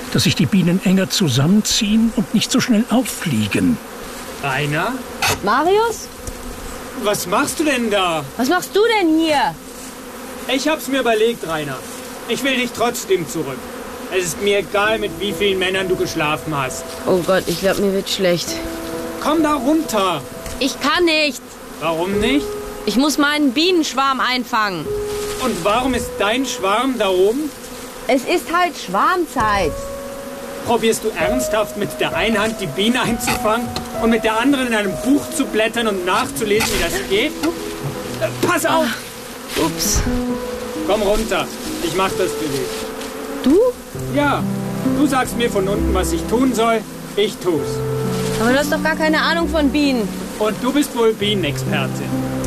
dass sich die Bienen enger zusammenziehen und nicht so schnell auffliegen. Rainer? Marius? Was machst du denn da? Was machst du denn hier? Ich hab's mir überlegt, Rainer. Ich will dich trotzdem zurück. Es ist mir egal, mit wie vielen Männern du geschlafen hast. Oh Gott, ich glaube, mir wird schlecht. Komm da runter. Ich kann nicht. Warum nicht? Ich muss meinen Bienenschwarm einfangen. Und warum ist dein Schwarm da oben? Es ist halt Schwarmzeit. Probierst du ernsthaft mit der einen Hand die Biene einzufangen und mit der anderen in einem Buch zu blättern und nachzulesen, wie das geht? Pass auf! Ups. Komm runter. Ich mach das für dich. Du? Ja, du sagst mir von unten, was ich tun soll. Ich tu's. Aber du hast doch gar keine Ahnung von Bienen. Und du bist wohl Bienenexpertin.